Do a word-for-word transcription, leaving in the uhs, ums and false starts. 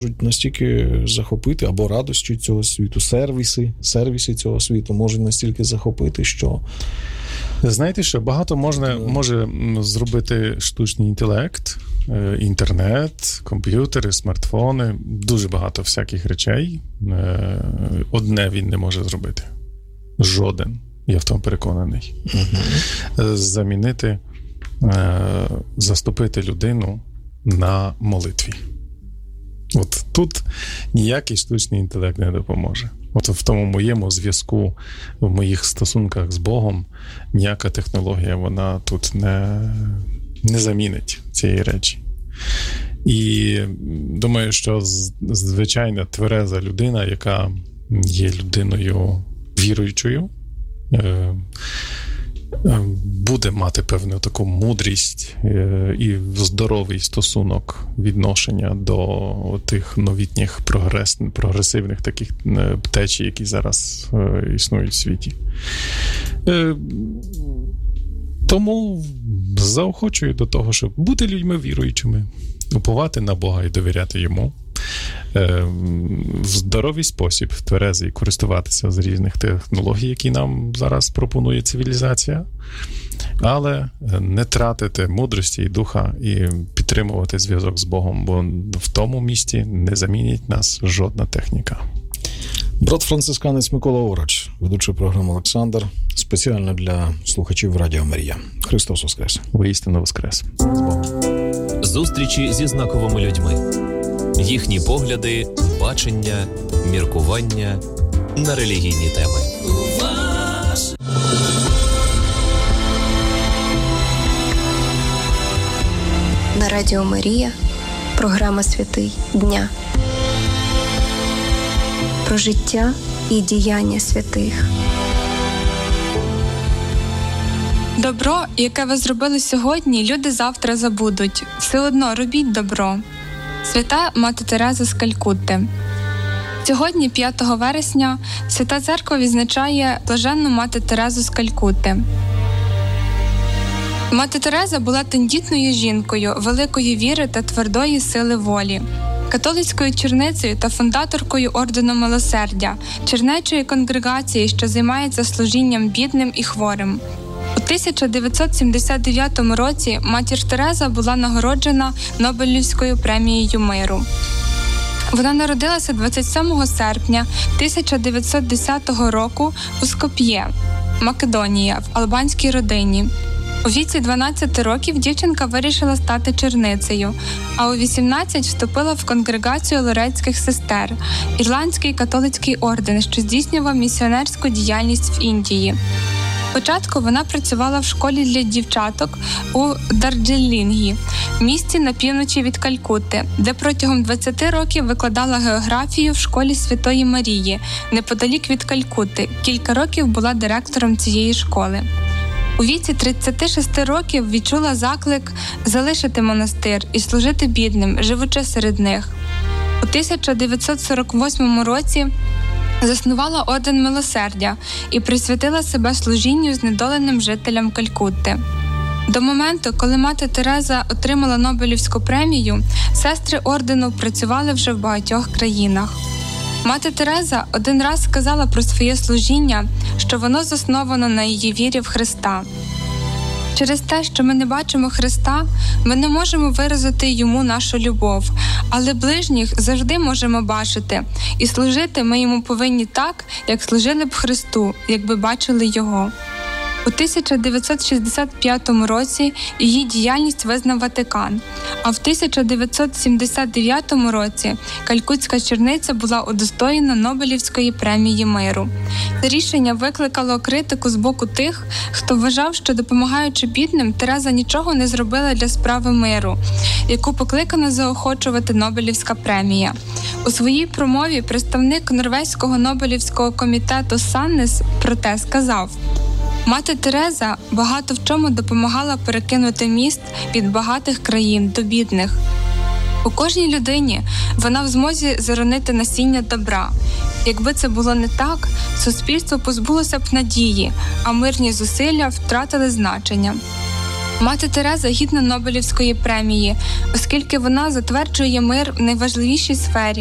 можуть настільки захопити, або радощі цього світу, сервіси, сервіси цього світу можуть настільки захопити, що... Знаєте що, багато можна, може зробити штучний інтелект, інтернет, комп'ютери, смартфони, дуже багато всяких речей. Одне він не може зробити. Жоден, я в тому переконаний. Uh-huh. Замінити, заступити людину на молитві. От тут ніякий штучний інтелект не допоможе. От в тому моєму зв'язку, в моїх стосунках з Богом, ніяка технологія, вона тут не, не замінить цієї речі. І думаю, що звичайна твереза людина, яка є людиною віруючою, буде мати певну таку мудрість і здоровий стосунок відношення до тих новітніх прогрес, прогресивних таких течій, які зараз існують в світі. Тому заохочую до того, щоб бути людьми віруючими, уповати на Бога і довіряти Йому. В здоровий спосіб, в тверезий, користуватися з різних технологій, які нам зараз пропонує цивілізація, але не тратити мудрості і духа і підтримувати зв'язок з Богом, бо в тому місці не замінить нас жодна техніка. Брат-францисканець Микола Ороч, ведучий програми Олександр, спеціально для слухачів Радіо Марія. Христос Воскрес! Воістину Воскрес! З Богом! Зустрічі зі знаковими людьми. Їхні погляди, бачення, міркування на релігійні теми. На Радіо Марія програма «Святий дня». Про життя і діяння святих. Добро, яке ви зробили сьогодні, люди завтра забудуть. Все одно робіть добро. Свята Мати Тереза з Калькутти. Сьогодні, п'ятого вересня, Свята Церква відзначає блаженну Мати Терезу з Калькутти. Мати Тереза була тендітною жінкою великої віри та твердої сили волі, католицькою черницею та фундаторкою Ордену Милосердя, чернечої конгрегації, що займається служінням бідним і хворим. У тисяча дев'ятсот сімдесят дев'ятому році матір Тереза була нагороджена Нобелівською премією миру. Вона народилася двадцять сьомого серпня тисяча дев'ятсот десятого року у Скоп'є, Македонія, в албанській родині. У віці дванадцяти років дівчинка вирішила стати черницею, а у вісімнадцять вступила в конгрегацію лоретських сестер, ірландський католицький орден, що здійснював місіонерську діяльність в Індії. Спочатку вона працювала в школі для дівчаток у Дарджилінгі, місті на півночі від Калькутти, де протягом двадцяти років викладала географію в школі Святої Марії, неподалік від Калькутти. Кілька років була директором цієї школи. У віці тридцяти шести років відчула заклик залишити монастир і служити бідним, живучи серед них. У тисяча дев'ятсот сорок восьмому році заснувала Орден Милосердя і присвятила себе служінню знедоленим жителям Калькутти. До моменту, коли мати Тереза отримала Нобелівську премію, сестри ордену працювали вже в багатьох країнах. Мати Тереза один раз сказала про своє служіння, що воно засновано на її вірі в Христа. Через те, що ми не бачимо Христа, ми не можемо виразити Йому нашу любов, але ближніх завжди можемо бачити, і служити ми Йому повинні так, як служили б Христу, якби бачили Його. У тисяча дев'ятсот шістдесят п'ятому році її діяльність визнав Ватикан, а в тисяча дев'ятсот сімдесят дев'ятому році калькутська черниця була удостоєна Нобелівської премії миру. Це рішення викликало критику з боку тих, хто вважав, що, допомагаючи бідним, Тереза нічого не зробила для справи миру, яку покликана заохочувати Нобелівська премія. У своїй промові представник Норвезького Нобелівського комітету Саннес про те сказав: «Мати Тереза багато в чому допомагала перекинути міст від багатих країн до бідних. У кожній людині вона в змозі заронити насіння добра. Якби це було не так, суспільство позбулося б надії, а мирні зусилля втратили значення». Мати Тереза гідна Нобелівської премії, оскільки вона затверджує мир в найважливішій сфері